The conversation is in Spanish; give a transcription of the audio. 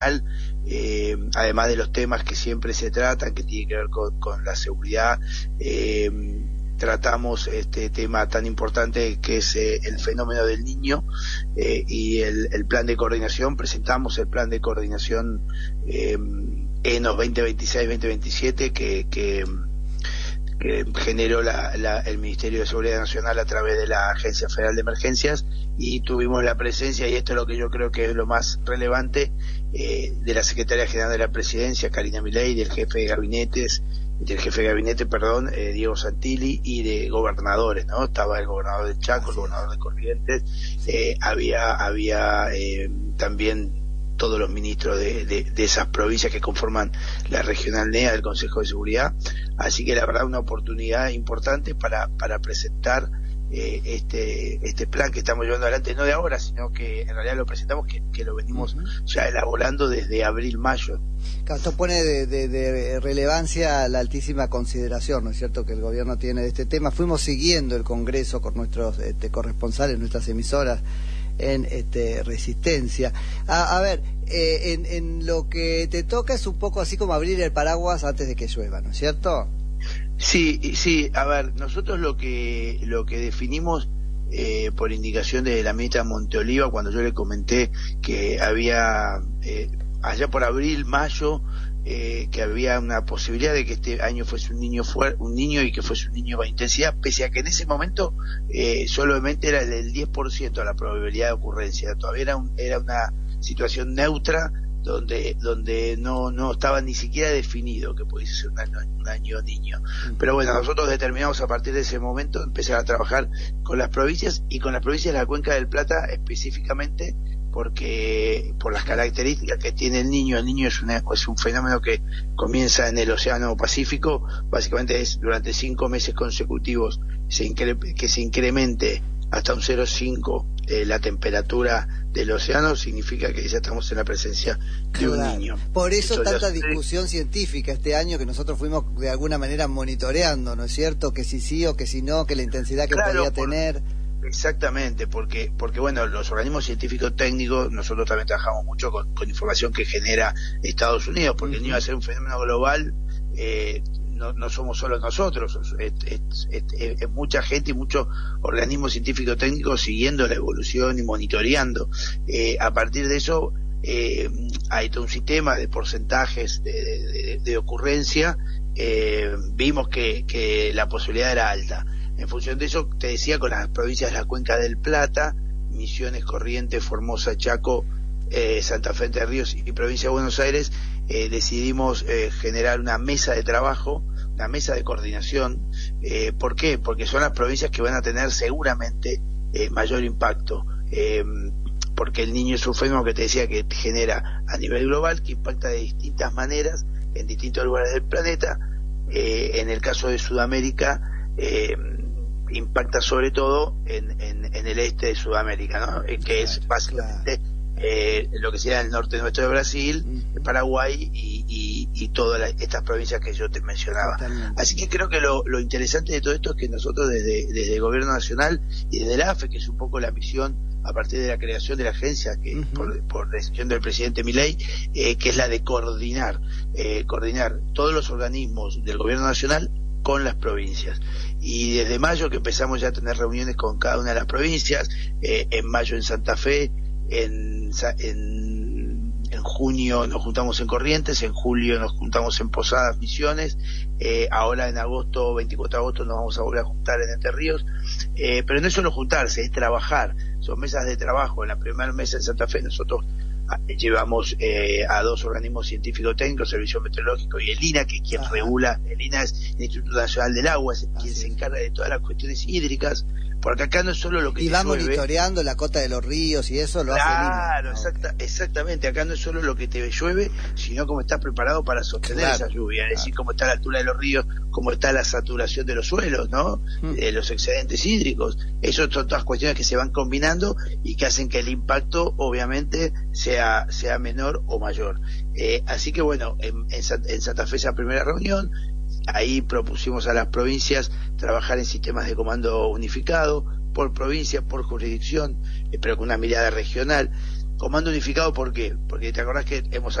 además de los temas que siempre se tratan, que tienen que ver con la seguridad, tratamos este tema tan importante que es el fenómeno del niño, y el plan de coordinación. Presentamos el plan de coordinación ENOS 2026-2027 que generó el Ministerio de Seguridad Nacional a través de la Agencia Federal de Emergencias, y tuvimos la presencia, y esto es lo que yo creo que es lo más relevante, de la Secretaria General de la Presidencia, Karina Milei, del jefe de gabinete, Diego Santilli, y de gobernadores, ¿no? Estaba el gobernador de Chaco, el gobernador de Corrientes, había también todos los ministros de esas provincias que conforman la regional NEA del Consejo de Seguridad. Así que la verdad una oportunidad importante para presentar este plan que estamos llevando adelante, no de ahora, sino que en realidad lo presentamos, que lo venimos ya elaborando desde abril-mayo. Claro, esto pone de relevancia la altísima consideración, ¿no es cierto?, que el gobierno tiene de este tema. Fuimos siguiendo el Congreso con nuestros corresponsales, nuestras emisoras en Resistencia. A ver, en lo que te toca es un poco así como abrir el paraguas antes de que llueva, ¿no es cierto? Sí, a ver, nosotros lo que definimos, por indicación de la ministra Monteoliva, cuando yo le comenté que había allá por abril, mayo, que había una posibilidad de que este año fuese un niño y que fuese un niño con intensidad, pese a que en ese momento solamente era del 10% la probabilidad de ocurrencia. Todavía era una situación neutra donde no estaba ni siquiera definido que pudiese ser un año niño. Pero bueno, nosotros determinamos a partir de ese momento empezar a trabajar con las provincias, y con las provincias de la Cuenca del Plata específicamente, porque por las características que tiene el niño es un fenómeno que comienza en el Océano Pacífico. Básicamente es durante 5 meses consecutivos que se incremente hasta un 0,5 la temperatura del océano, significa que ya estamos en la presencia de un niño. Por eso tanta discusión científica este año, que nosotros fuimos de alguna manera monitoreando, ¿no es cierto?, que si sí o que si no, que la intensidad que podía tener. Exactamente, porque bueno, los organismos científicos técnicos, nosotros también trabajamos mucho con información que genera Estados Unidos, porque el niño va a ser un fenómeno global. No somos solo nosotros, es mucha gente y muchos organismos científicos técnicos siguiendo la evolución y monitoreando. A partir de eso hay todo un sistema de porcentajes de ocurrencia. Vimos que la posibilidad era alta. En función de eso, te decía, con las provincias de la Cuenca del Plata, Misiones, Corrientes, Formosa, Chaco, Santa Fe, Entre Ríos y Provincia de Buenos Aires, decidimos generar una mesa de trabajo, una mesa de coordinación. ¿Por qué? Porque son las provincias que van a tener seguramente mayor impacto, porque el niño es un fenómeno que te decía que genera a nivel global, que impacta de distintas maneras en distintos lugares del planeta. En el caso de Sudamérica, impacta sobre todo en el este de Sudamérica, ¿no? Que es básicamente lo que sería el norte nuestro de Brasil, Paraguay y todas estas provincias que yo te mencionaba. Totalmente. Así que creo que lo interesante de todo esto es que nosotros desde el Gobierno Nacional y desde la AFE, que es un poco la misión a partir de la creación de la agencia, que por decisión del presidente Milei, que es la de coordinar todos los organismos del Gobierno Nacional con las provincias. Y desde mayo que empezamos ya a tener reuniones con cada una de las provincias, en mayo en Santa Fe, en junio nos juntamos en Corrientes, en julio nos juntamos en Posadas, Misiones, ahora en agosto, 24 de agosto, nos vamos a volver a juntar en Entre Ríos. Pero no es solo juntarse, es trabajar, son mesas de trabajo. En la primera mesa en Santa Fe nosotros llevamos a 2 organismos científicos técnicos, Servicio Meteorológico y el INA, que es quien regula. El INA es el Instituto Nacional del Agua, es quien se encarga de todas las cuestiones hídricas, porque acá no es solo lo que y va monitoreando la cota de los ríos y eso lo hace el INA. Claro, exactamente, acá no es solo lo que te llueve, sino cómo estás preparado para sostener esa lluvia, es decir, cómo está la altura de los ríos, cómo está la saturación de los suelos, ¿no? Los excedentes hídricos. Eso son todas cuestiones que se van combinando y que hacen que el impacto obviamente sea menor o mayor. Así que bueno, en Santa Fe esa primera reunión, ahí propusimos a las provincias trabajar en sistemas de comando unificado, por provincia, por jurisdicción, pero con una mirada regional. Comando unificado, ¿por qué? Porque te acordás que hemos